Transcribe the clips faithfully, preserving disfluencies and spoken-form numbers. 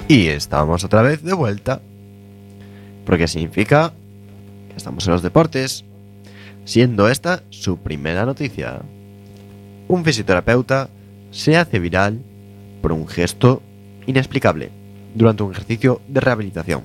Y estamos otra vez de vuelta. Porque significa que estamos en los deportes, siendo esta su primera noticia. Un fisioterapeuta se hace viral por un gesto inexplicable durante un ejercicio de rehabilitación.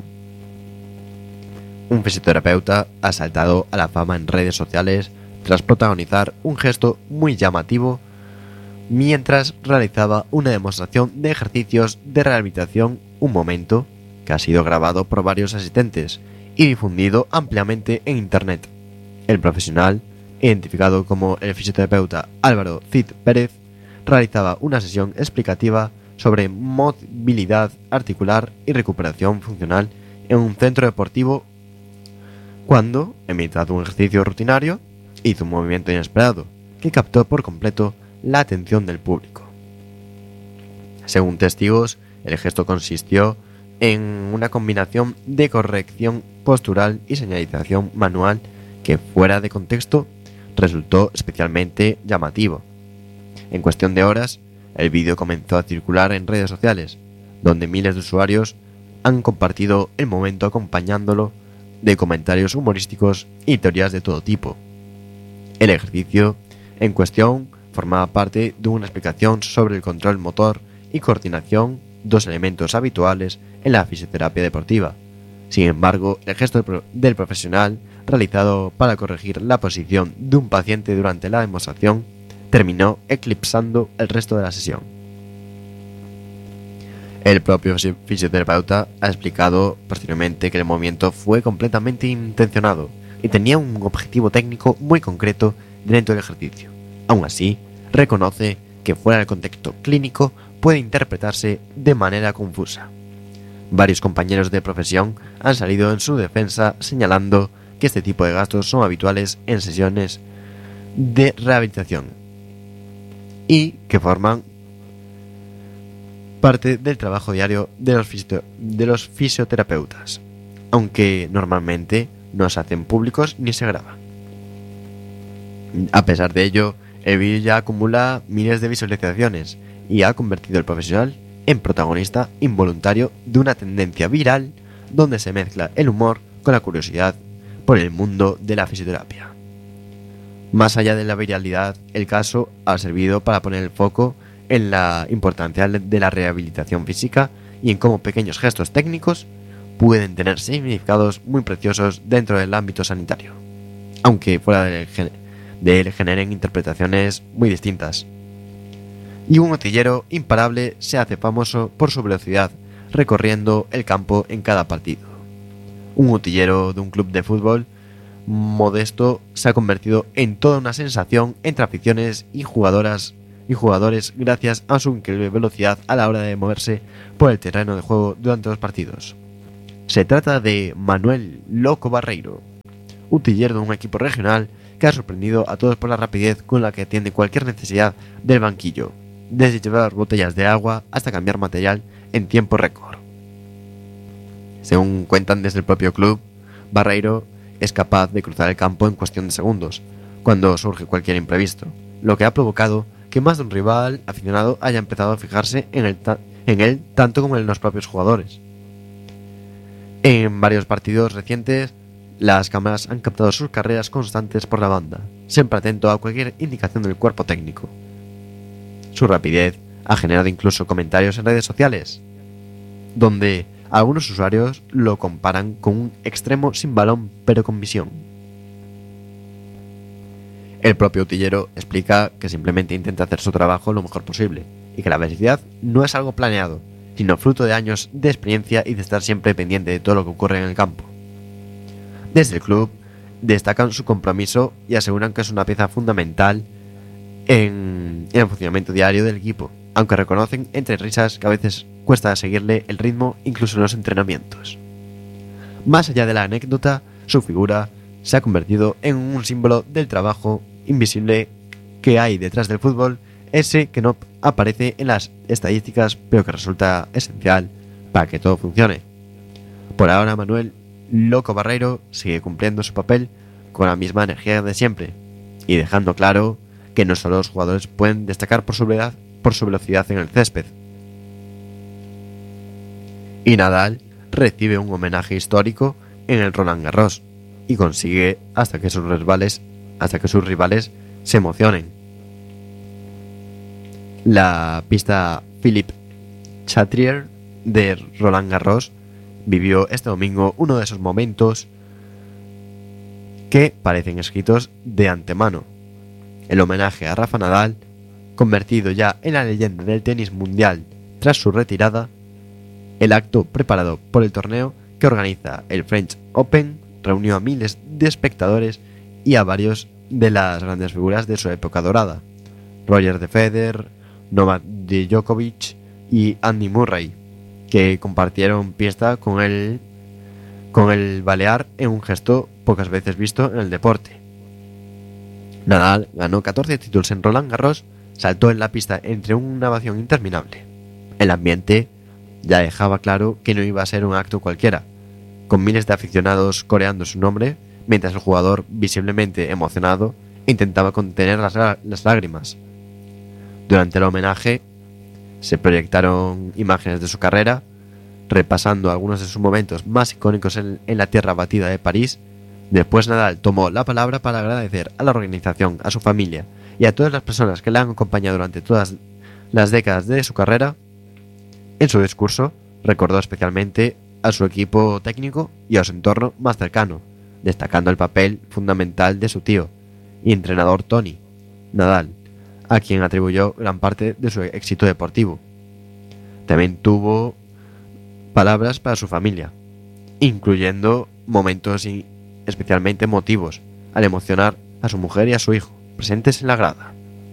Un fisioterapeuta ha saltado a la fama en redes sociales tras protagonizar un gesto muy llamativo mientras realizaba una demostración de ejercicios de rehabilitación, un momento que ha sido grabado por varios asistentes y difundido ampliamente en internet. El profesional, identificado como el fisioterapeuta Álvaro Cid Pérez, realizaba una sesión explicativa sobre movilidad articular y recuperación funcional en un centro deportivo cuando, en mitad de un ejercicio rutinario, hizo un movimiento inesperado que captó por completo la atención del público. Según testigos, el gesto consistió en una combinación de corrección postural y señalización manual que, fuera de contexto, resultó especialmente llamativo. En cuestión de horas, el vídeo comenzó a circular en redes sociales, donde miles de usuarios han compartido el momento acompañándolo de comentarios humorísticos y teorías de todo tipo. El ejercicio en cuestión formaba parte de una explicación sobre el control motor y coordinación, dos elementos habituales en la fisioterapia deportiva. Sin embargo, el gesto del profesional, realizado para corregir la posición de un paciente durante la demostración, terminó eclipsando el resto de la sesión. El propio fisioterapeuta ha explicado posteriormente que el movimiento fue completamente intencionado y tenía un objetivo técnico muy concreto dentro del ejercicio. Aún así, reconoce que fuera del contexto clínico puede interpretarse de manera confusa. Varios compañeros de profesión han salido en su defensa señalando que este tipo de gastos son habituales en sesiones de rehabilitación y que forman parte del trabajo diario de los, fisio- de los fisioterapeutas, aunque normalmente no se hacen públicos ni se graban. A pesar de ello, el vídeo ya acumula miles de visualizaciones y ha convertido al profesional en protagonista involuntario de una tendencia viral donde se mezcla el humor con la curiosidad por el mundo de la fisioterapia. Más allá de la viralidad, el caso ha servido para poner el foco en la importancia de la rehabilitación física y en cómo pequeños gestos técnicos pueden tener significados muy preciosos dentro del ámbito sanitario, aunque fuera de él, de él generen interpretaciones muy distintas. Y un utillero imparable se hace famoso por su velocidad recorriendo el campo en cada partido. Un utillero de un club de fútbol modesto se ha convertido en toda una sensación entre aficiones y jugadoras y jugadores gracias a su increíble velocidad a la hora de moverse por el terreno de juego durante los partidos. Se trata de Manuel Loco Barreiro, utillero de un equipo regional que ha sorprendido a todos por la rapidez con la que atiende cualquier necesidad del banquillo, desde llevar botellas de agua hasta cambiar material en tiempo récord. Según cuentan desde el propio club, Barreiro es capaz de cruzar el campo en cuestión de segundos, cuando surge cualquier imprevisto, lo que ha provocado que más de un rival aficionado haya empezado a fijarse en, el ta- en él tanto como en los propios jugadores. En varios partidos recientes, las cámaras han captado sus carreras constantes por la banda, siempre atento a cualquier indicación del cuerpo técnico. Su rapidez ha generado incluso comentarios en redes sociales, donde algunos usuarios lo comparan con un extremo sin balón pero con visión. El propio utillero explica que simplemente intenta hacer su trabajo lo mejor posible y que la velocidad no es algo planeado, sino fruto de años de experiencia y de estar siempre pendiente de todo lo que ocurre en el campo. Desde el club destacan su compromiso y aseguran que es una pieza fundamental en, en el funcionamiento diario del equipo, aunque reconocen entre risas que a veces cuesta seguirle el ritmo incluso en los entrenamientos. Más allá de la anécdota, su figura se ha convertido en un símbolo del trabajo invisible que hay detrás del fútbol, ese que no aparece en las estadísticas pero que resulta esencial para que todo funcione. Por ahora, Manuel Loco Barreiro sigue cumpliendo su papel con la misma energía de siempre y dejando claro que no solo los jugadores pueden destacar por su velocidad, por su velocidad en el césped. y Nadal recibe un homenaje histórico en el Roland Garros y consigue hasta que sus rivales, hasta que sus rivales se emocionen. La pista Philippe Chatrier de Roland Garros vivió este domingo uno de esos momentos que parecen escritos de antemano. El homenaje a Rafa Nadal, convertido ya en la leyenda del tenis mundial tras su retirada. El acto preparado por el torneo que organiza el French Open reunió a miles de espectadores y a varios de las grandes figuras de su época dorada: Roger de Federer, Novak Djokovic y Andy Murray, que compartieron pista con el, con el balear en un gesto pocas veces visto en el deporte. Nadal ganó catorce títulos en Roland Garros, saltó en la pista entre una ovación interminable. El ambiente ya dejaba claro que no iba a ser un acto cualquiera, con miles de aficionados coreando su nombre, mientras el jugador, visiblemente emocionado, intentaba contener las, las lágrimas. Durante el homenaje se proyectaron imágenes de su carrera, repasando algunos de sus momentos más icónicos en, en la tierra batida de París. Después Nadal tomó la palabra para agradecer a la organización, a su familia y a todas las personas que le han acompañado durante todas las décadas de su carrera. En su discurso recordó especialmente a su equipo técnico y a su entorno más cercano, destacando el papel fundamental de su tío y entrenador Tony Nadal, a quien atribuyó gran parte de su éxito deportivo. También tuvo palabras para su familia, incluyendo momentos especialmente emotivos, al emocionar a su mujer y a su hijo, presentes en la grada.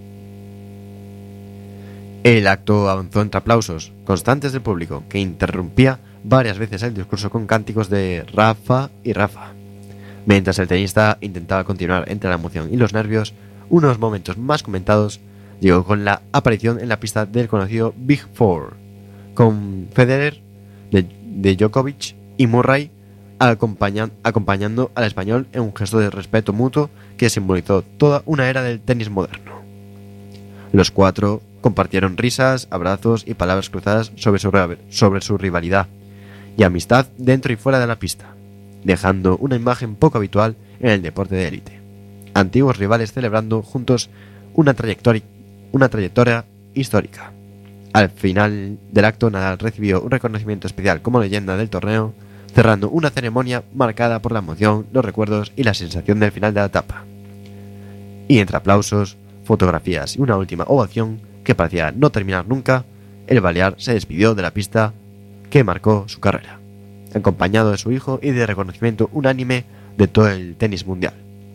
El acto avanzó entre aplausos constantes del público, que interrumpía varias veces el discurso con cánticos de Rafa y Rafa. Mientras el tenista intentaba continuar entre la emoción y los nervios, uno de los momentos más comentados llegó con la aparición en la pista del conocido Big Four, con Federer, de, de Djokovic y Murray acompañan, acompañando al español en un gesto de respeto mutuo que simbolizó toda una era del tenis moderno. Los cuatro compartieron risas, abrazos y palabras cruzadas sobre su, sobre su rivalidad y amistad dentro y fuera de la pista, dejando una imagen poco habitual en el deporte de élite. Antiguos rivales celebrando juntos una trayectoria, una trayectoria histórica. Al final del acto, Nadal recibió un reconocimiento especial como leyenda del torneo, cerrando una ceremonia marcada por la emoción, los recuerdos y la sensación del final de la etapa. Y entre aplausos, fotografías y una última ovación que parecía no terminar nunca, el balear se despidió de la pista que marcó su carrera, acompañado de su hijo y de reconocimiento unánime de todo el tenis mundial.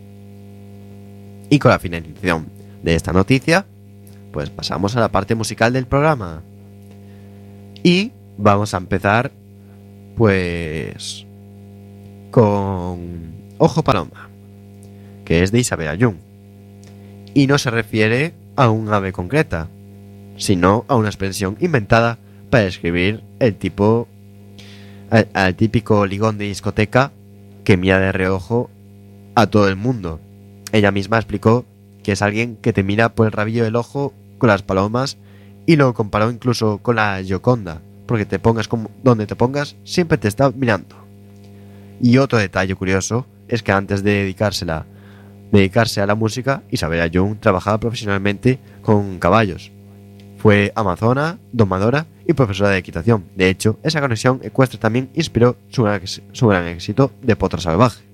Y con la finalización de esta noticia, pues pasamos a la parte musical del programa. Y vamos a empezar, pues, con Ojo Paloma, que es de Isabel Ayun. Y no se refiere a un ave concreta, sino a una expresión inventada para describir el tipo, al, al típico ligón de discoteca que mira de reojo a todo el mundo. Ella misma explicó que es alguien que te mira por el rabillo del ojo con las palomas y lo comparó incluso con la Gioconda, porque te pongas como, donde te pongas siempre te está mirando. Y otro detalle curioso es que antes de dedicársela, dedicarse a la música, Isabel Ayun trabajaba profesionalmente con caballos. Fue amazona, domadora y profesora de equitación. De hecho, esa conexión ecuestre también inspiró su gran, su gran éxito de Potro Salvaje.